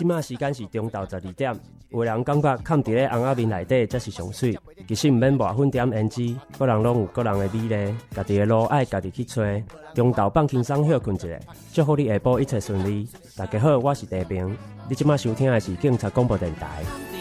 即马时间是中昼12点，有的人感觉藏伫咧红仔面内底才是上水，其实毋免抹粉点胭脂，个人拢有个人的美丽，家己的路爱家己去找。中昼放轻松休困一下，祝福你下晡一切顺利。大家好，我是地平，你即马收听的是警察广播电台。